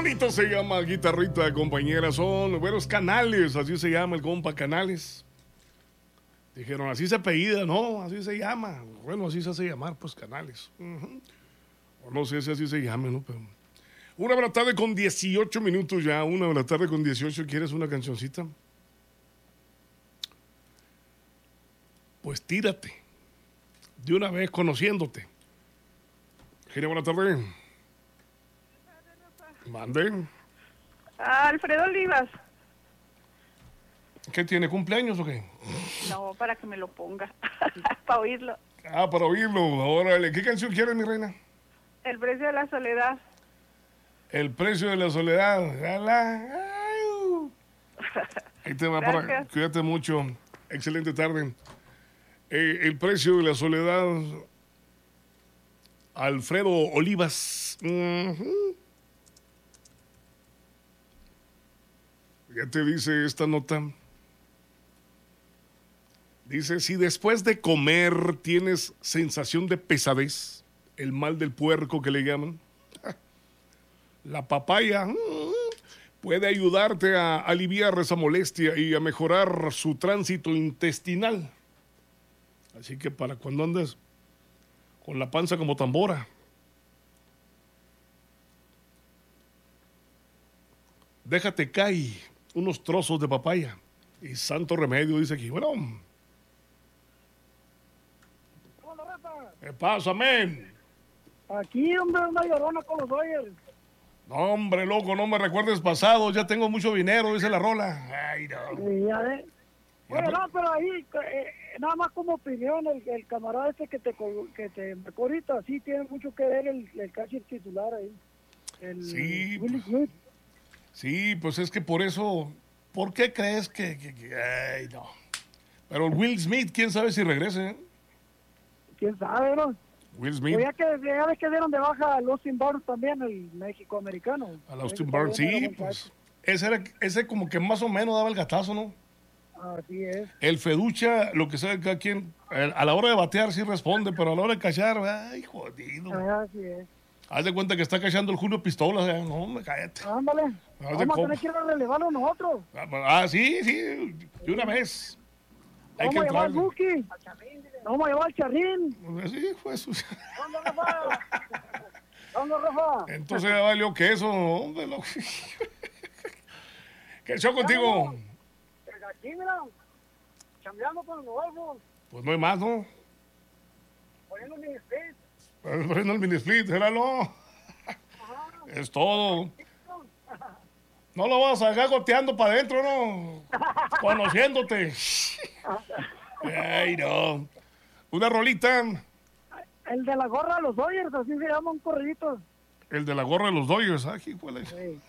bonito se llama Guitarrita, compañera. Son buenos Canales, así se llama el compa, Canales. Dijeron, así se apellida, no, así se llama. Bueno, así se hace llamar, pues Canales. O no sé si así se llame, ¿no? Pero... 1:18 ya, 1:18. ¿Quieres una cancioncita? Pues tírate. De una vez conociéndote. Genia, buena tarde. Mande. Alfredo Olivas. ¿Qué tiene, cumpleaños o qué? No, para que me lo ponga, para oírlo. Ah, para oírlo. Órale, ¿qué canción quieres, mi reina? El precio de la soledad. El precio de la soledad. Ahí te va. Para... Cuídate mucho. Excelente tarde. El precio de la soledad. Alfredo Olivas. Ya te dice esta nota. Dice, si después de comer tienes sensación de pesadez, el mal del puerco que le llaman, la papaya puede ayudarte a aliviar esa molestia y a mejorar su tránsito intestinal. Así que para cuando andes con la panza como tambora, déjate caer unos trozos de papaya y santo remedio, dice aquí. Bueno, ¿qué pasa, men? Aquí, hombre, una llorona con los Dodgers. No, hombre, loco, no me recuerdes pasado, ya tengo mucho dinero, dice la rola. Ay, no. Y ya ves. Bueno, no, pero ahí, nada más como opinión, el camarada este que te marcó ahorita, sí tiene mucho que ver el catcher titular ahí. Sí, Will Smith. Sí, pues es que por eso, ¿por qué crees que ay, no? Pero Will Smith, quién sabe si regrese, ¿eh? ¿Quién sabe, no? Will Smith. Ya ves que dieron de baja a Austin Barnes también, el México-americano. A Austin Barnes, sí, pues. Ese como que más o menos daba el gatazo, ¿no? Así es. El Feducha, lo que sabe cada quien, a la hora de batear sí responde, pero a la hora de cachar, ay, jodido. Así es. Haz de cuenta que está cachando el Julio Pistolas, no, me cállate. Ándale. Vamos a tener que ir a relevarlo nosotros. Sí, de una vez. Vamos a llevar al Buki. Vamos a llevar al Charrín. Sí, pues. ¿Dónde, Rafa? ¿Dónde, Rafa? Entonces ya valió que eso, hombre, loco. ¿Qué show contigo? Aquí, mira, chambeando con los golfos. Pues no hay más, ¿no? Poniendo mini split. Poniendo el mini split, no. Es todo. No lo vas a sacar goteando para adentro, ¿no? Conociéndote. Ay, no. Una rolita. El de la gorra de los Dodgers, así se llama un corridito. El de la gorra de los Dodgers, aquí, ¿cuál es? Sí.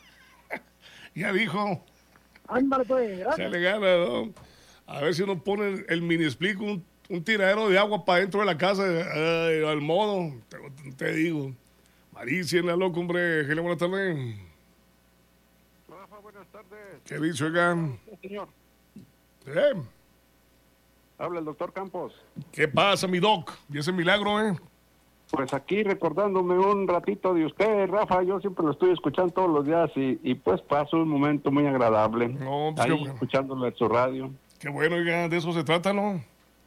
Ya dijo. Ándale, pues, gracias. Se le gana, ¿no? A ver si uno pone el mini split, un tiradero de agua para dentro de la casa, al modo, te digo. Maricia, en la loca, hombre. Genia, buenas tardes. Rafa, buenas tardes. ¿Qué dice, oiga? Señor. ¿Eh? Habla el doctor Campos. ¿Qué pasa, mi doc? ¿Y ese milagro, Pues aquí recordándome un ratito de usted, Rafa. Yo siempre lo estoy escuchando todos los días y pues paso un momento muy agradable. No, pues ahí escuchándolo en su radio. Qué bueno, oiga, de eso se trata, ¿no?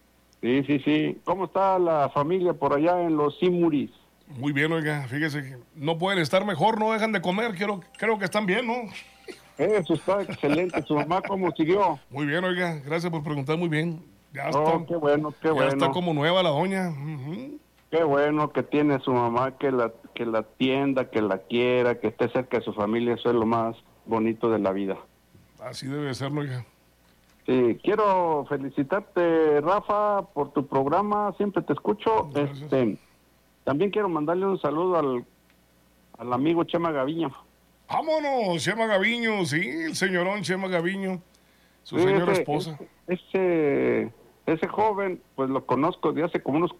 Sí. ¿Cómo está la familia por allá en los Simuris? Muy bien, oiga, fíjese que no pueden estar mejor, no dejan de comer, creo que están bien, ¿no? Eso está excelente. ¿Su mamá cómo siguió? Muy bien, oiga, gracias por preguntar, muy bien. Ya está. Qué bueno. Ya está como nueva la doña. Qué bueno que tiene su mamá, que la atienda, que la quiera, que esté cerca de su familia. Eso es lo más bonito de la vida. Así debe ser, oiga. Sí, quiero felicitarte, Rafa, por tu programa. Siempre te escucho. También quiero mandarle un saludo al amigo Chema Gaviño. ¡Vámonos, Chema Gaviño! Sí, el señorón Chema Gaviño, su señora esposa. Ese joven, pues lo conozco de hace como unos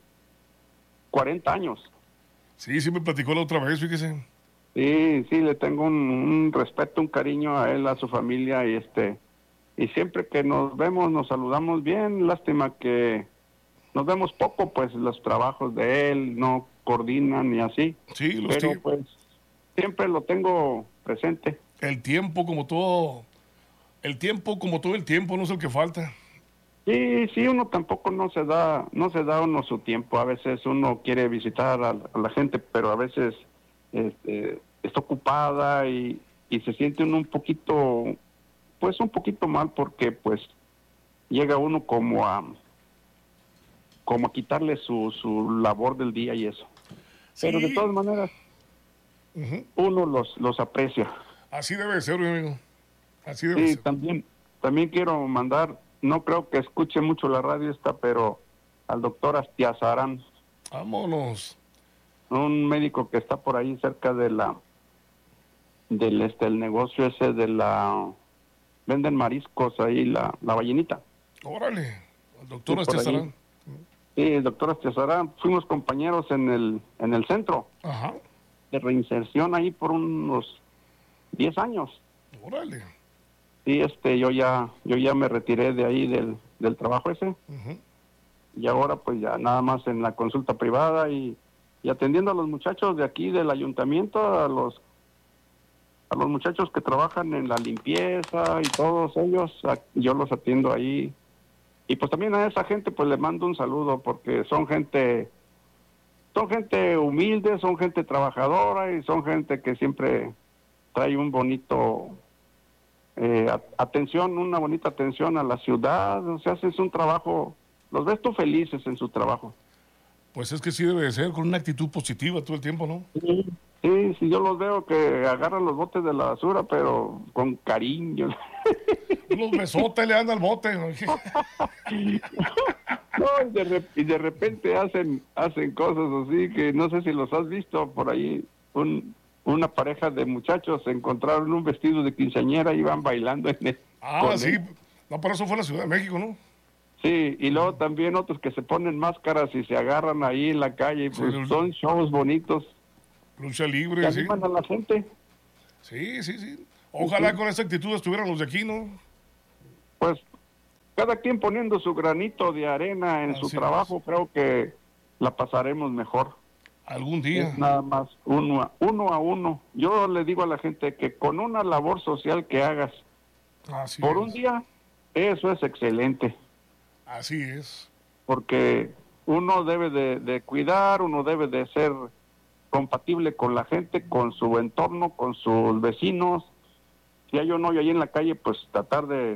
40 años. Sí, me platicó la otra vez, fíjese. Sí, le tengo un respeto, un cariño a él, a su familia y siempre que nos vemos nos saludamos bien. Lástima que nos vemos poco, pues los trabajos de él no coordinan y así. Sí, pero pues siempre lo tengo presente. El tiempo como todo el tiempo no es el que falta. Sí, uno tampoco no se da uno su tiempo. A veces uno quiere visitar a la gente, pero a veces está ocupada y se siente uno un poquito mal porque pues llega uno como a quitarle su labor del día y eso. Sí. Pero de todas maneras, uno los aprecia. Así debe ser, mi amigo. Así debe ser. También quiero mandar, no creo que escuche mucho la radio esta, pero al doctor Astiazarán, Vámonos. un médico que está por ahí cerca de el negocio ese venden mariscos ahí, la ballenita. Órale, el doctor Sí, por Astiazarán. Sí, el doctor Astiazarán, fuimos compañeros en el centro Ajá. de reinserción ahí por unos 10 años. Órale. Sí, yo ya me retiré de ahí del trabajo ese. Ujú. Y ahora pues ya nada más en la consulta privada y atendiendo a los muchachos de aquí del ayuntamiento, a los muchachos que trabajan en la limpieza y todos ellos, yo los atiendo ahí. Y pues también a esa gente pues le mando un saludo porque son gente humilde, son gente trabajadora y son gente que siempre trae un bonito una bonita atención a la ciudad. O sea, es un trabajo, los ves tú felices en su trabajo. Pues es que sí debe de ser, con una actitud positiva todo el tiempo, ¿no? Sí, yo los veo que agarran los botes de la basura, pero con cariño. Unos besotes le dan al bote. ¿No? No, y de repente hacen cosas así que no sé si los has visto por ahí. Una pareja de muchachos se encontraron un vestido de quinceañera y iban bailando en él. Sí. No, por eso fue la Ciudad de México, ¿no? Sí, y luego también otros que se ponen máscaras y se agarran ahí en la calle. Y pues son shows bonitos. Lucha libre, Que sí. animan a la gente. Sí. Ojalá con esa actitud estuvieran los de aquí, ¿no? Pues cada quien poniendo su granito de arena en su trabajo, creo que la pasaremos mejor. Algún día. Es nada más uno a uno. Yo le digo a la gente que con una labor social que hagas por un día, eso es excelente. Así es. Porque uno debe de cuidar, uno debe de ser compatible con la gente, con su entorno, con sus vecinos. Si hay un hoyo ahí en la calle, pues tratar de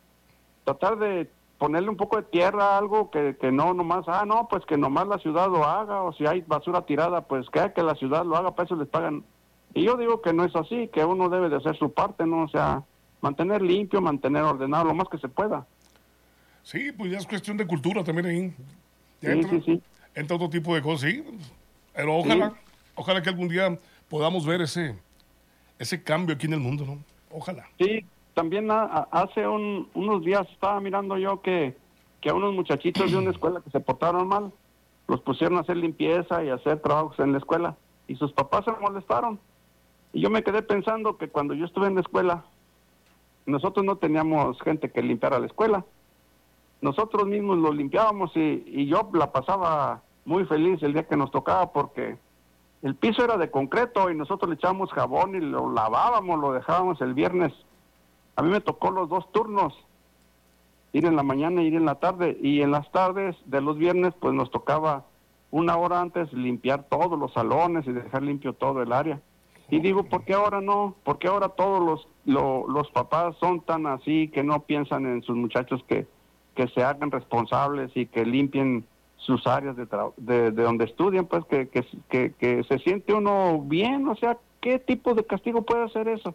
ponerle un poco de tierra, algo que no nomás, pues que nomás la ciudad lo haga, o si hay basura tirada, pues que la ciudad lo haga, para eso les pagan. Y yo digo que no es así, que uno debe de hacer su parte, ¿no? O sea, mantener limpio, mantener ordenado lo más que se pueda. Sí, pues ya es cuestión de cultura también ahí. Sí. Entra otro tipo de cosas, sí. Pero ojalá que algún día podamos ver ese cambio aquí en el mundo, ¿no? Ojalá. Sí, también hace unos días estaba mirando yo que a unos muchachitos de una escuela que se portaron mal, los pusieron a hacer limpieza y a hacer trabajos en la escuela, y sus papás se molestaron. Y yo me quedé pensando que cuando yo estuve en la escuela, nosotros no teníamos gente que limpiara la escuela. Nosotros mismos lo limpiábamos y yo la pasaba muy feliz el día que nos tocaba porque el piso era de concreto y nosotros le echábamos jabón y lo lavábamos, lo dejábamos el viernes. A mí me tocó los 2 turnos, ir en la mañana y ir en la tarde, y en las tardes de los viernes pues nos tocaba 1 hora antes limpiar todos los salones y dejar limpio todo el área. Y digo, ¿por qué ahora no? ¿Por qué ahora todos los papás son tan así que no piensan en sus muchachos que se hagan responsables y que limpien sus áreas de donde estudian, pues que se siente uno bien? O sea, ¿qué tipo de castigo puede hacer eso?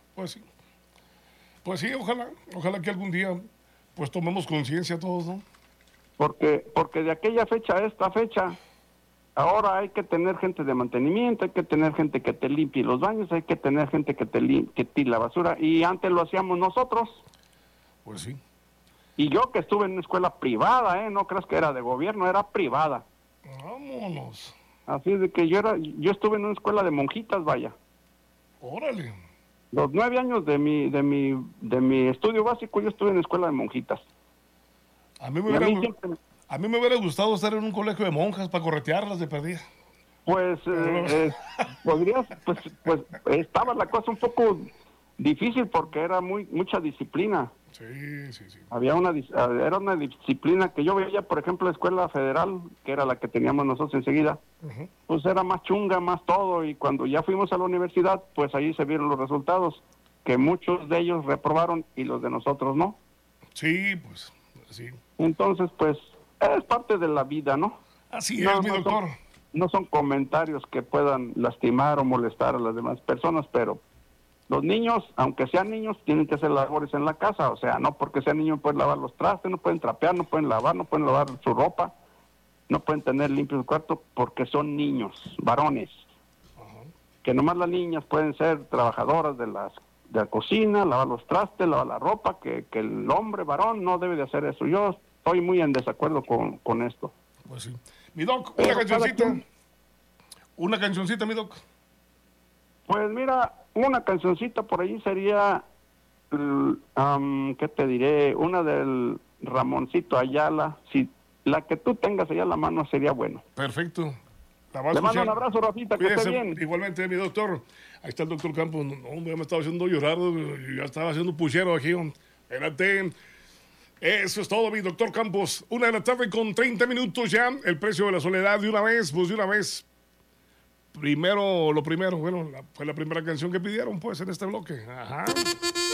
Pues sí, ojalá que algún día pues tomemos conciencia todos, ¿no? Porque de aquella fecha a esta fecha, ahora hay que tener gente de mantenimiento, hay que tener gente que te limpie los baños, hay que tener gente que tire la basura, y antes lo hacíamos nosotros. Pues sí. Y yo que estuve en una escuela privada, no creas que era de gobierno, era privada. Vámonos. Así de que yo estuve en una escuela de monjitas, vaya. Órale. Los 9 años de mi estudio básico, yo estuve en la escuela de monjitas. A mí me hubiera gustado estar en un colegio de monjas para corretearlas de perdida. Pues podrías, pues estaba la cosa un poco difícil porque era mucha disciplina. Sí. Era una disciplina que yo veía, por ejemplo, la escuela federal, que era la que teníamos nosotros enseguida, pues era más chunga, más todo, y cuando ya fuimos a la universidad, pues ahí se vieron los resultados, que muchos de ellos reprobaron y los de nosotros no. Sí, pues, sí. Entonces, pues, es parte de la vida, ¿no? Así es, mi doctor. No son comentarios que puedan lastimar o molestar a las demás personas, pero los niños, aunque sean niños, tienen que hacer labores en la casa. O sea, no porque sean niños pueden lavar los trastes, no pueden trapear, no pueden lavar su ropa, no pueden tener limpio su cuarto porque son niños, varones. Que nomás las niñas pueden ser trabajadoras de la cocina, lavar los trastes, lavar la ropa, que el hombre varón no debe de hacer eso. Yo estoy muy en desacuerdo con esto. Pues sí. Mi doc, una cancioncita. Una cancioncita, mi doc. Pues mira, una cancioncita por ahí sería, ¿qué te diré? Una del Ramoncito Ayala. Si la que tú tengas allá a la mano sería bueno. Perfecto. Le mando un abrazo, Rafita, que esté bien. Igualmente, mi doctor. Ahí está el doctor Campos. No, hombre, me estaba haciendo llorar. Ya estaba haciendo puchero aquí. Espérate. Eso es todo, mi doctor Campos. 1:00 p.m. 30 minutos ya. El precio de la soledad de una vez, pues de una vez. Primero, lo primero. Bueno, fue la primera canción que pidieron, pues, en este bloque. Ajá.